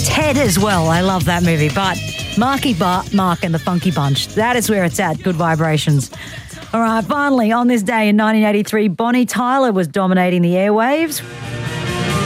Ted as well. I love that movie. But Mark and the Funky Bunch, that is where it's at. Good vibrations. All right, finally, on this day in 1983, Bonnie Tyler was dominating the airwaves